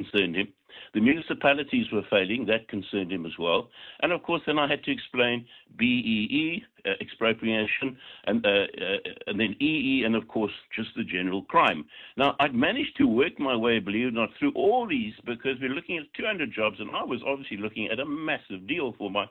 concerned him. The municipalities were failing. That concerned him as well. And, of course, then I had to explain BEE, expropriation, and then EE, and, of course, just the general crime. Now, I'd managed to work my way, believe it or not, through all these because we're looking at 200 jobs, and I was obviously looking at a massive deal for my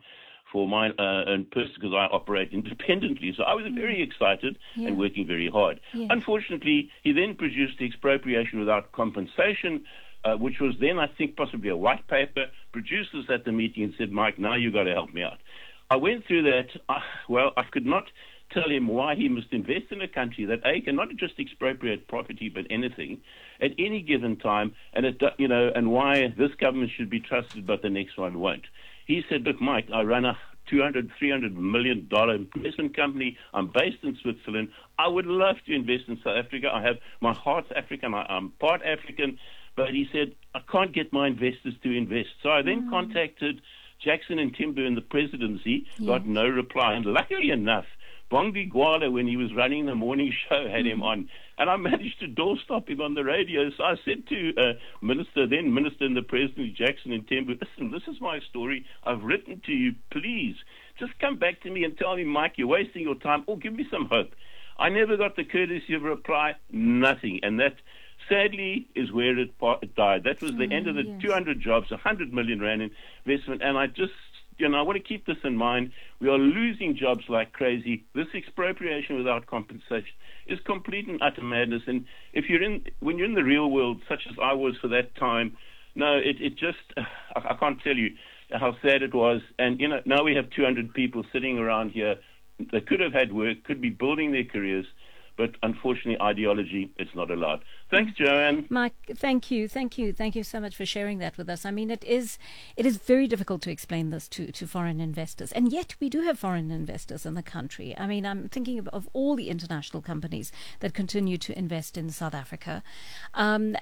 own person because I operate independently. So I was very excited and working very hard. Yeah. Unfortunately, he then produced the expropriation without compensation, which was then, I think, possibly a white paper, produced this at the meeting and said, Mike, now you've got to help me out. I went through that. I could not tell him why he must invest in a country that, A, cannot just expropriate property, but anything at any given time, and why this government should be trusted, but the next one won't. He said, look, Mike, I run a $300 million investment company. I'm based in Switzerland. I would love to invest in South Africa. My heart's African. I'm part African. But he said, I can't get my investors to invest. So I then contacted Jackson and Timber in the presidency, got no reply. And luckily enough, Bongi Gwala, when he was running the morning show, had him on. And I managed to doorstop him on the radio. So I said to Minister in the presidency, Jackson and Timber, listen, this is my story. I've written to you. Please, just come back to me and tell me, Mike, you're wasting your time, or give me some hope. I never got the courtesy of a reply, nothing. And that, sadly, is where it died. That was the end of the 200 jobs, 100 million rand investment. And I just, I want to keep this in mind. We are losing jobs like crazy. This expropriation without compensation is complete and utter madness. And when you're in the real world, such as I was for that time, no, it just, I can't tell you how sad it was. And, now we have 200 people sitting around here that could have had work, could be building their careers, but unfortunately, ideology, it's not allowed. Thanks, Joanne. Mike, thank you so much for sharing that with us. I mean, it is very difficult to explain this to foreign investors, and yet we do have foreign investors in the country. I mean, I'm thinking of all the international companies that continue to invest in South Africa, and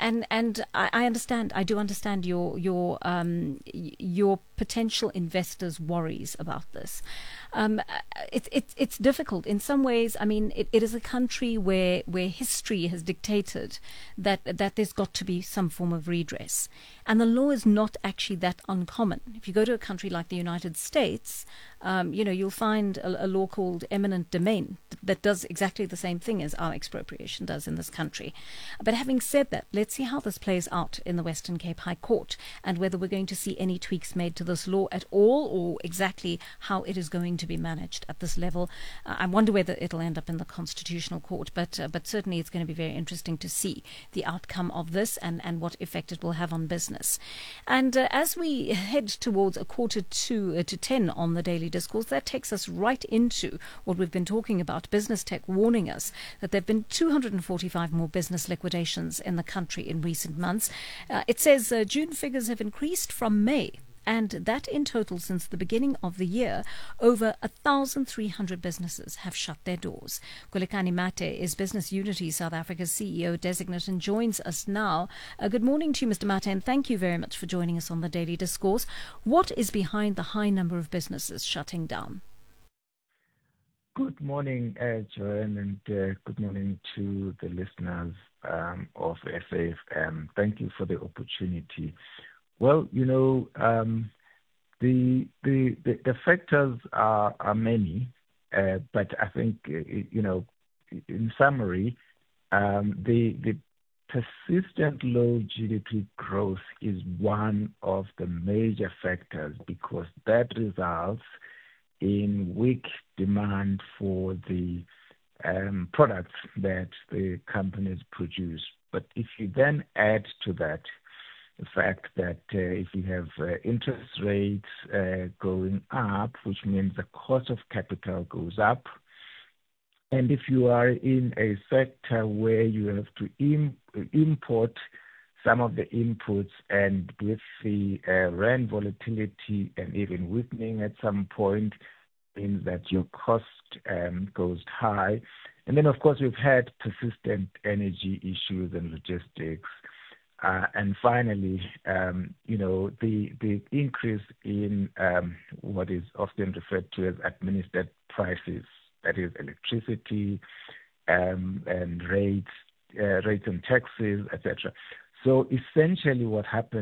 I understand. I do understand your potential investors' worries about this. It's difficult in some ways. I mean, it is a country where history has dictated that there's got to be some form of redress. And the law is not actually that uncommon. If you go to a country like the United States, you'll find a law called eminent domain that does exactly the same thing as our expropriation does in this country. But having said that, let's see how this plays out in the Western Cape High Court and whether we're going to see any tweaks made to this law at all, or exactly how it is going to be managed at this level. I wonder whether it'll end up in the Constitutional Court, but certainly it's going to be very interesting to see the outcome of this and what effect it will have on business. And as we head towards 9:45 to 10 on the Daily Discourse, that takes us right into what we've been talking about. Business Tech warning us that there have been 245 more business liquidations in the country in recent months. It says June figures have increased from May, and that in total since the beginning of the year, over 1,300 businesses have shut their doors. Khulekani Mate is Business Unity South Africa's CEO designate and joins us now. Good morning to you, Mr. Mate, and thank you very much for joining us on the Daily Discourse. What is behind the high number of businesses shutting down? Good morning, Joanne, and good morning to the listeners of SAFM. Thank you for the opportunity. Well, the factors are many, but I think in summary, the persistent low GDP growth is one of the major factors, because that results in weak demand for the products that the companies produce. But if you then add to that the fact that if you have interest rates going up, which means the cost of capital goes up, and if you are in a sector where you have to import some of the inputs, and with the rand volatility and even weakening at some point, means that your cost goes high. And then, of course, we've had persistent energy issues and logistics. And finally, the increase in what is often referred to as administered prices, that is electricity and rates and taxes, etc. So essentially what happened